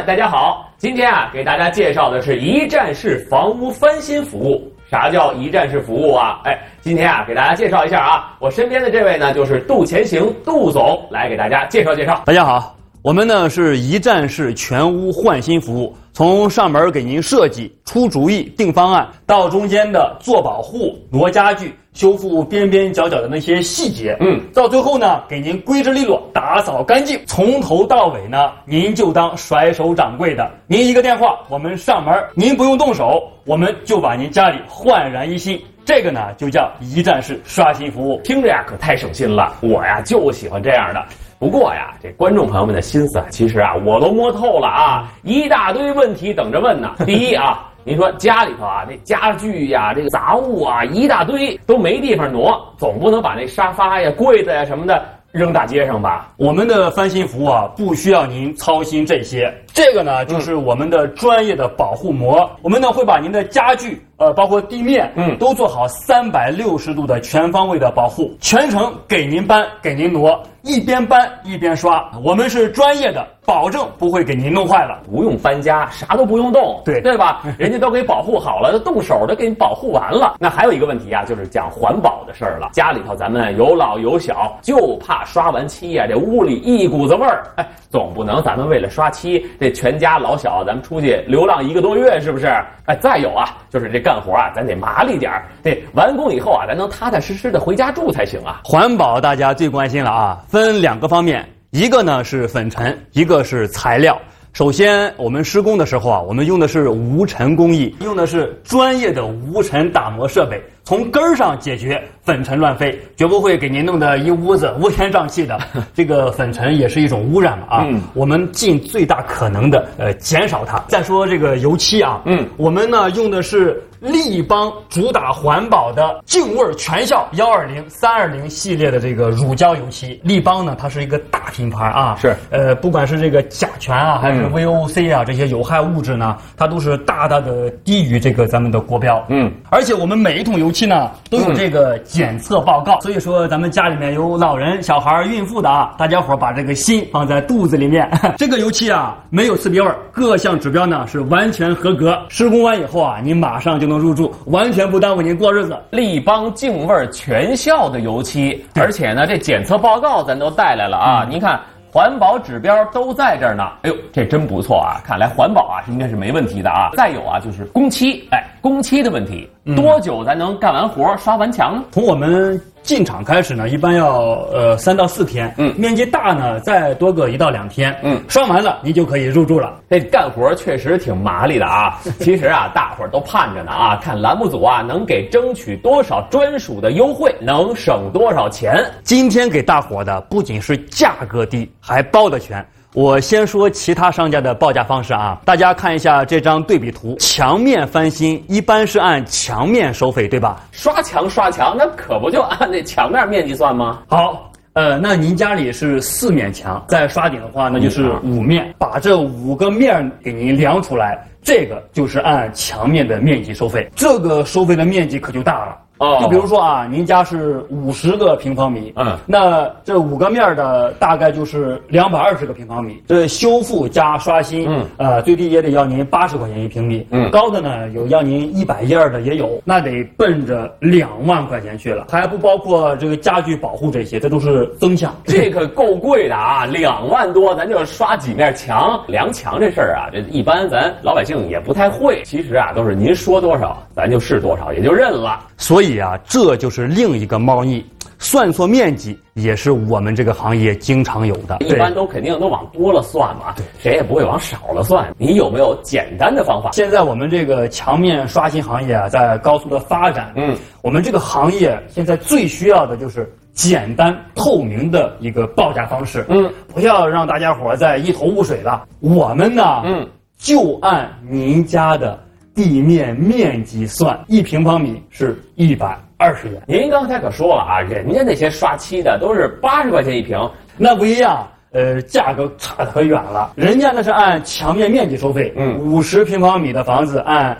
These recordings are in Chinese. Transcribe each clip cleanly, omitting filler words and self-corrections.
大家好，今天给大家介绍的是一站式房屋翻新服务。啥叫一站式服务啊？今天给大家介绍一下我身边的这位呢就是杜前行杜总来给大家介绍介绍。 大家好，我们呢是一站式全屋换新服务，从上门给您设计、出主意、定方案，到中间的做保护、挪家具、修复边边角角的那些细节，到最后呢给您规制利落、打扫干净，从头到尾呢您就当甩手掌柜的，您一个电话我们上门，您不用动手，我们就把您家里焕然一新。这个呢就叫一站式刷新服务， 听着可太省心了，我就喜欢这样的。不过这观众朋友们的心思其实我都摸透了一大堆问题等着问呢。第一您说家里头这家具这个杂物一大堆都没地方挪，总不能把那沙发柜子什么的扔大街上吧？ 我们的翻新服务不需要您操心这些。这个呢就是我们的专业的保护膜，我们呢会把您的家具包括地面都做好360度的全方位的保护，全程给您搬给您挪，一边搬一边刷，我们是专业的，保证不会给您弄坏了。 不用搬家，啥都不用动，对吧？人家都给保护好了，动手都给你保护完了。那还有一个问题就是讲环保的事儿了。家里头咱们有老有小，就怕刷完漆这屋里一股子味儿，总不能咱们为了刷漆这全家老小咱们出去流浪1个多月，是不是？再有就是这干活咱得麻利点儿，这完工以后咱能踏踏实实的回家住才行啊。 环保大家最关心了分2个方面，一个呢是粉尘，一个是材料。首先我们施工的时候我们用的是无尘工艺，用的是专业的无尘打磨设备，从根儿上解决粉尘乱飞，绝不会给您弄得一屋子乌烟瘴气的。这个粉尘也是一种污染嘛我们尽最大可能的减少它。再说这个油漆我们呢用的是立邦主打环保的净味全效120、320系列的这个乳胶油漆。立邦呢它是一个大品牌是不管是这个甲醛还是 VOC 这些有害物质呢，它都是大大的低于这个咱们的国标而且我们每一桶油漆呢都有这个检测报告，所以说咱们家里面有老人、小孩、孕妇的大家伙把这个心放在肚子里面。这个油漆没有刺鼻味，各项指标呢是完全合格，施工完以后您马上就能入住，完全不耽误您过日子。 立邦净味全效的油漆，而且呢这检测报告咱都带来了您看环保指标都在这儿呢。这真不错看来环保应该是没问题的再有就是工期，工期的问题，多久才能干完活刷完墙呢？ 从我们进场开始呢，一般要3到4天，面积大呢再多个1到2天，刷完了您就可以入住了。 这干活确实挺麻利的其实大伙儿都盼着呢看栏目组能给争取多少专属的优惠，能省多少钱。 今天给大伙的不仅是价格低，还包得全。我先说其他商家的报价方式大家看一下这张对比图，墙面翻新一般是按墙面收费，对吧？ 刷墙那可不就按那墙面面积算吗？ 好，那您家里是4面墙，再刷顶的话那就是5面，把这5个面给您量出来，这个就是按墙面的面积收费，这个收费的面积可就大了。就比如说您家是50个平方米，那这5个面的大概就是220个平方米。这修复加刷新，最低也得要您80块钱1平米，高的呢有要您112的也有，那得奔着2万块钱去了，还不包括这个家具保护这些，这都是增项。 这个够贵的2万多，咱就刷几面墙，量墙这事儿这一般咱老百姓也不太会。其实都是您说多少，咱就是多少，也就认了。 所以这就是另一个猫腻，算错面积也是我们这个行业经常有的。 一般都肯定都往多了算嘛，谁也不会往少了算。你有没有简单的方法？ 现在我们这个墙面刷新行业在高速的发展，我们这个行业现在最需要的就是简单透明的一个报价方式，不要让大家伙再一头雾水了。我们呢，就按您家的地面面积算，1平方米是120元。 您刚才可说了人家那些刷漆的都是80块钱1平， 那不一样。价格差得可远了，人家那是按墙面面积收费，50平方米的房子按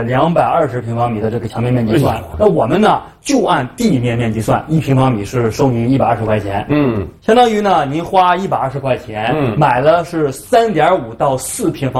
220平方米的这个墙面面积算，那我们呢就按地面面积算，1平方米是收您120块钱，相当于呢您花120块钱，买了是3.5到4平方